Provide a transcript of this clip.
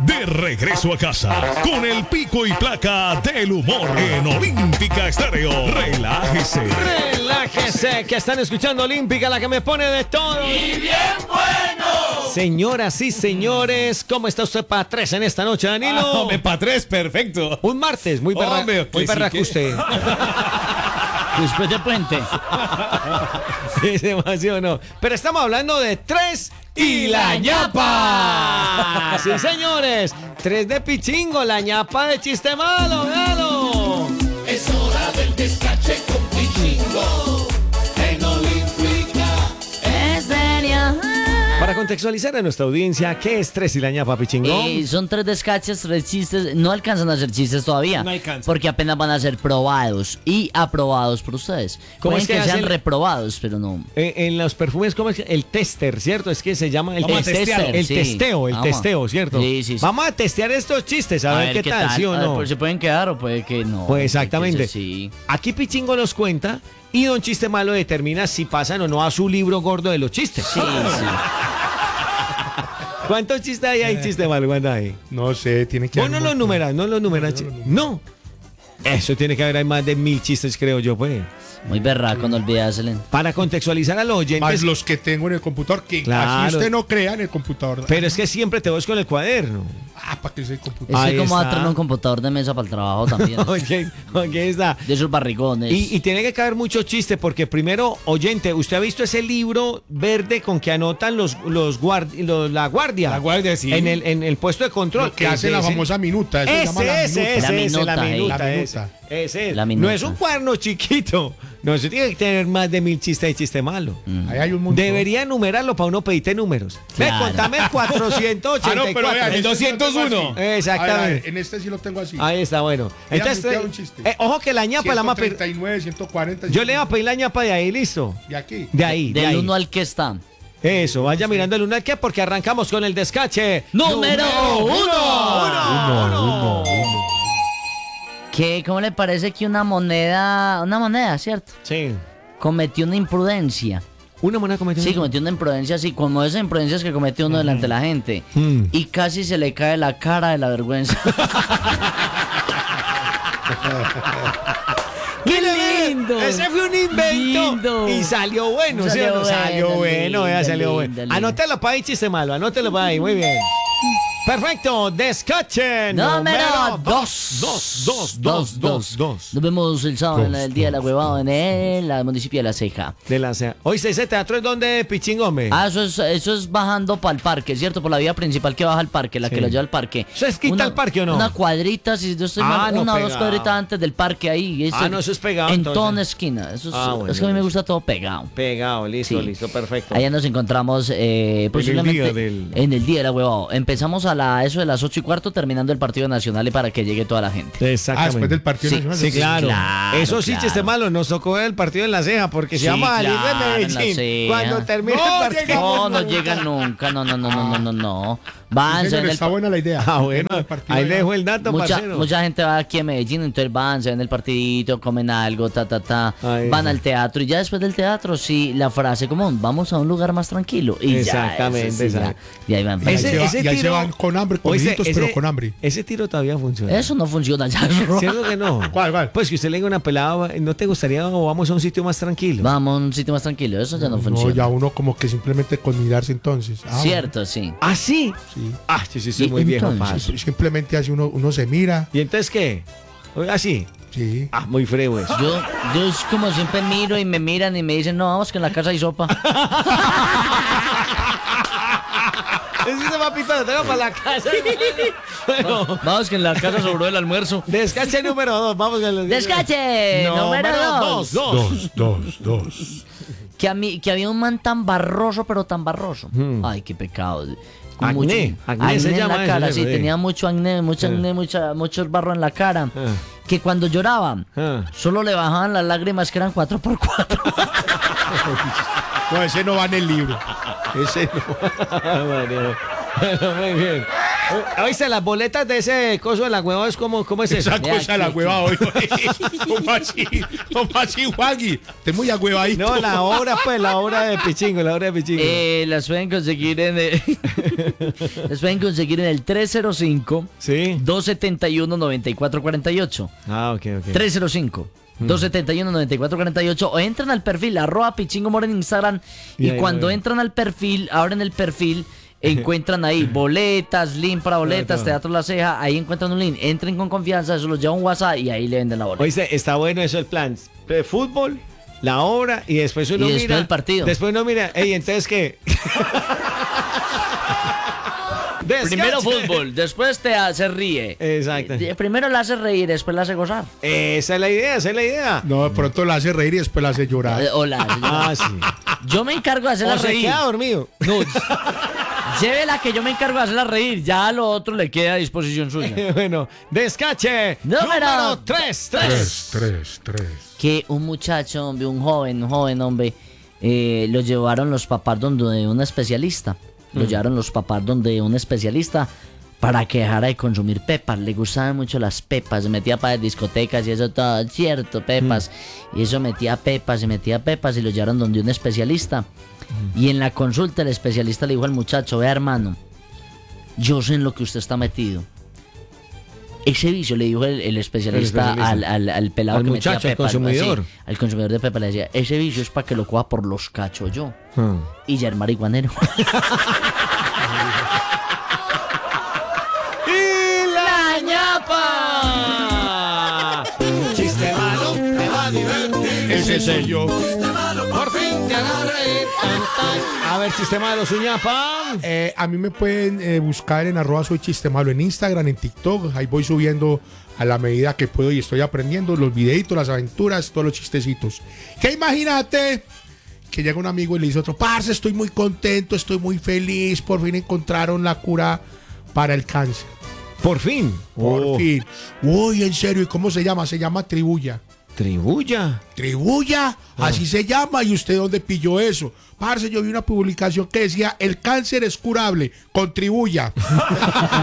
De regreso a casa con el pico y placa del humor en Olímpica Estéreo. Relájese. Relájese, que están escuchando Olímpica, la que me pone de todo. ¡Y bien bueno! Señoras y señores, ¿cómo está usted para tres en esta noche, Danilo? Hombre, para tres, perfecto. Un martes, muy berraco usted. Después de puente. Sí, se emocionó. Pero estamos hablando de tres y la ñapa. Sí, señores. Tres de pichingo, la ñapa de chiste malo, véalo. Es hora del descache con Pichingo en Olímpica Estéreo. Para contextualizar a nuestra audiencia, ¿qué es tres y la ñapa, pichingo? Son tres descaches, tres chistes. No alcanzan a ser chistes todavía. No alcanzan. Porque apenas van a ser probados y aprobados por ustedes. ¿Cómo Pueden es que que sean hacen? reprobados, pero no. En los perfumes, ¿cómo es? El tester, ¿cierto? Es que se llama el Vamos a tester. testear, El sí. testeo, el Vamos. testeo, ¿cierto? Sí, sí, sí. Vamos a testear estos chistes, a ver qué tal, ¿sí o A ver, no? pues se pueden quedar o puede que no. Pues exactamente. Puede que sí. Aquí Pichingo nos cuenta y Don Chiste Malo determina si pasan o no a su libro gordo de los chistes. Sí, sí. ¿Cuántos chistes hay ahí, Chiste Malo? ¿Cuántos hay? No sé, tiene que Vos no los numeras, no los numeras. No. Eso tiene que haber hay más de 1000 chistes, creo yo, pues. Muy berraco, no olvidárselo. Para contextualizar a los oyentes. Más los que tengo en el computador, que Claro. así usted no crea en el computador. Pero es que siempre te vas con el cuaderno. para que use el computador. Es Ahí que como va a está. traer un computador de mesa para el trabajo también. Oye, está. De esos barrigones. Y tiene que caber mucho chiste, porque primero, oyente, ¿usted ha visto ese libro verde con que anotan la guardia? La guardia, sí. En el puesto de control. Lo que hace la famosa minuta. Eso se llama la minuta. La minuta, La ese. minuta. Ese. La No minuta. es un cuaderno chiquito. No, se tiene que tener más de 1000 chistes y chiste malo. Ahí hay un montón. Debería enumerarlo para uno pedirte números. Claro. Ve, contame el 484. no, pero vean, El este sí lo tengo 201. así. Exactamente. A ver, en este sí lo tengo así. Ahí está, bueno. Mira, Entonces, me queda un chiste. ojo que la ñapa la vamos a pedir. 139, 140. Yo le voy a pedir la ñapa de ahí, listo. ¿De aquí? De ahí, de Del ahí. 1 al que está. Eso, vaya mirando el 1 al que porque arrancamos con el descache. ¡Número uno. ¿Cómo le parece que una moneda, ¿cierto? Sí. Cometió una imprudencia. Una moneda cometió. Sí, cometió una imprudencia, sí, como esas imprudencias que comete uno delante de la gente. Y casi se le cae la cara de la vergüenza. ¡Qué lindo! Ese fue un invento. Lindo. Y salió bueno, Salió ¿cierto? bueno, Salió bueno, lindo, salió lindo, bueno. lindo. Anótelo para ahí, chiste malo. Anótelo para ahí, muy bien. Perfecto, descache Número dos. Nos vemos el sábado en el Día de la Huevada en el municipio de La Ceja. De la CEA. Oye, ese teatro es donde Pichingome. Eso es bajando para el parque, ¿cierto? Por la vía principal que baja al parque, la Sí. que lo lleva al parque. ¿Eso es quita al parque o no? Una cuadrita, si yo estoy mal, no, una o dos pegado. cuadritas antes del parque ahí. No, eso es pegado. En entonces. toda una esquina. Eso es, Bueno, es que a mí me listo. gusta todo pegado. Pegado, listo, Sí. listo, perfecto. Allá nos encontramos posiblemente día en el Día de la Huevada. Empezamos a eso de las 8:15, terminando el partido nacional y para que llegue toda la gente. Exactamente. después del partido Sí, nacional. Sí, claro. Claro, Eso sí, claro. chiste malo, nos tocó ver el partido en la ceja, porque si Sí, vamos a salir claro, en la de Medellín, Ceja. cuando termine el partido. No llegan nunca. No. Van, Sí, se ven señor, el está buena la idea. Ah, bueno, El partido ahí allá. le dejo el dato, Mucha parcero. gente va aquí a Medellín, entonces van, se ven el partidito, comen algo, Ahí van está. al teatro y ya después del teatro, sí, la frase común, vamos a un lugar más tranquilo. Y Exactamente, ya, eso sí, exacto. y ahí van. Y ahí Ese- se va- ese y ahí se tiro- van con hambre, con Oíste, hijitos, pero con hambre. Ese tiro todavía funciona. Eso no funciona ya. ¿Cierto que no? ¿Cuál? Pues que usted le diga una pelada, ¿no te gustaría o vamos a un sitio más tranquilo? Vamos a un sitio más tranquilo, eso ya no No, funciona. ya uno como que simplemente con mirarse entonces. Cierto, sí. ¿Ah, sí? Sí. Ah, yo sí soy Y muy viejo, entonces- paso. Simplemente así uno se mira. ¿Y entonces qué? ¿Así? Sí. Ah, muy freo eso. Yo es como siempre miro y me miran y me dicen, no, vamos que en la casa hay sopa. Ese se va pitando, tengo para la casa. Bueno, Vamos que en la casa sobró el almuerzo. descache número 2, vamos con el Descache número 2. Dos. Que había un man tan barroso, pero tan barroso. Ay, qué pecado. Con Acné, acné se en llama la eso, cara, eso, sí, sí. tenía mucho acné, mucho barro en la cara. Que cuando lloraba, solo le bajaban las lágrimas que eran 4x4. No, ese no va en el libro. Ese no. Bueno, muy bien. Oíste, las boletas de ese coso de la hueva es como, ¿cómo es eso? Esa cosa la hueva hoy. ¿Cómo así, Juanqui? Te muy agüevadito. No, la obra de Pichingo, Las pueden conseguir en el, las pueden conseguir en el 305 Sí. 271 9448. Ah, ok. 305 271 9448 o entran al perfil @pichingomor en Instagram Y y ahí cuando lo ven. entran al perfil, abren el perfil, encuentran ahí boletas, link para boletas, Todo. Teatro La Ceja, ahí encuentran un link, entren con confianza, eso los lleva a un WhatsApp y ahí le venden la boleta. Oíste, está bueno eso el plan. Fútbol, la obra y después uno Y después mira. el partido. Después uno mira, ey, entonces ¿qué? Primero Descanse. fútbol, después se ríe. Exacto. Primero la hace reír, después la hace gozar. Esa es la idea. No, de pronto la hace reír y después la hace llorar. Hola, Ah, sí. yo me encargo de hacerla O se reír. queda dormido. No, llévela que yo me encargo de hacerla reír. Ya lo otro le queda a disposición suya. Bueno, descache. Número 3. 3. Que un muchacho, hombre, un joven, hombre, lo llevaron los papás donde un especialista. Lo llevaron los papás donde un especialista para que dejara de consumir pepas. Le gustaban mucho las pepas. Se metía para las discotecas y eso todo, cierto, pepas. Y eso metía pepas y lo llevaron donde un especialista. Y en la consulta el especialista le dijo al muchacho: vea, hermano, yo sé en lo que usted está metido. Ese vicio, le dijo el especialista, al pelado Al que muchacho, metía al pepas, consumidor. así, al consumidor de pepas le decía: ese vicio es para que lo coja por los cachos yo. Hmm. Y ya el marihuanero. ¡Y la ñapa! Chiste malo, me va a divertir. Ese soy yo. Por fin te hago reír. A ver, chiste malo, su ñapa. A mí me pueden buscar en @soychistemalo en Instagram, en TikTok. Ahí voy subiendo a la medida que puedo y estoy aprendiendo los videitos, las aventuras, todos los chistecitos. Que imagínate que llega un amigo y le dice a otro: parce, estoy muy contento, estoy muy feliz, por fin encontraron la cura para el cáncer. Por fin. Por fin. Uy, en serio, ¿y cómo se llama? Se llama Tribulla. Tribulla. Tribulla, así se llama. ¿Y usted dónde pilló eso? Parce, yo vi una publicación que decía: el cáncer es curable, contribuya.